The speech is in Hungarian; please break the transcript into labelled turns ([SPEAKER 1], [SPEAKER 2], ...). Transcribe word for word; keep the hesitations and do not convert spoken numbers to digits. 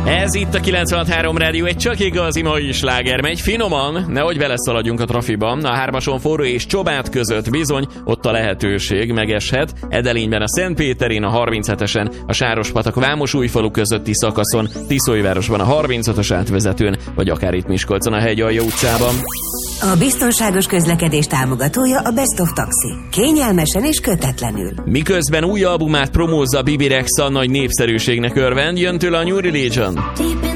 [SPEAKER 1] Ez itt a kilencvenhat három Rádió, egy csak igazi mai sláger megy. Finoman, nehogy vele szaladjunk a trafiban. A hármason Forró és Csobát között bizony ott a lehetőség megeshet. Edelényben a Szentpéterén, a harminchetesen, a Sárospatak Vámosújfalu közötti szakaszon, Tiszaújvárosban a harmincötös átvezetőn, vagy akár itt Miskolcon a Hegyalja utcában.
[SPEAKER 2] A biztonságos közlekedés támogatója a Best of Taxi. Kényelmesen és kötetlenül.
[SPEAKER 1] Miközben új albumát promózza Bibi Rexha, nagy népszerűségnek örvend, jön tőle a New Religion.